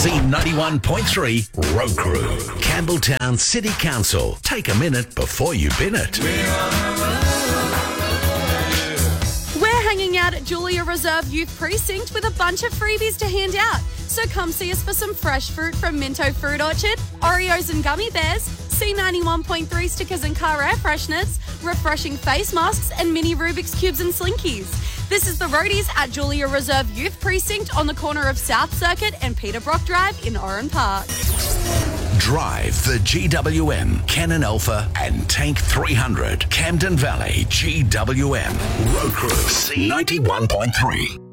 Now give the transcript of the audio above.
C91.3 Road Crew. Campbelltown City Council. Take a minute before you bin it. We're hanging out at Julia Reserve Youth Precinct with a bunch of freebies to hand out. So come see us for some fresh fruit from Minto Fruit Orchard, Oreos and gummy bears, C91.3 stickers and car air fresheners, refreshing face masks and mini Rubik's Cubes and Slinkies. This is the Roadies at Julia Reserve Youth Precinct on the corner of South Circuit and Peter Brock Drive in Oran Park. Drive the GWM, Canon Alpha and Tank 300. Camden Valley GWM. Road Crew C91.3.